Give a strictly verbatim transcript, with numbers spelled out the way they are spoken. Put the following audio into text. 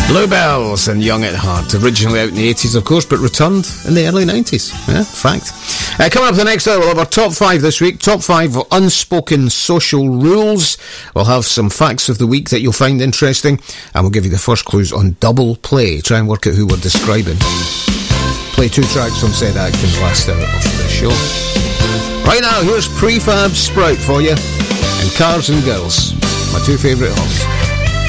Bluebells and Young at Heart, originally out in the eighties, of course, but returned in the early nineties. Yeah, fact. Uh, coming up the next hour, we'll have our top five this week. Top five of unspoken social rules. We'll have some facts of the week that you'll find interesting, and we'll give you the first clues on double play. Try and work out who we're describing. Play two tracks from said Atkins last hour of the show. Right now, here's Prefab Sprout for you, and Cars and Girls, my two favourite hosts.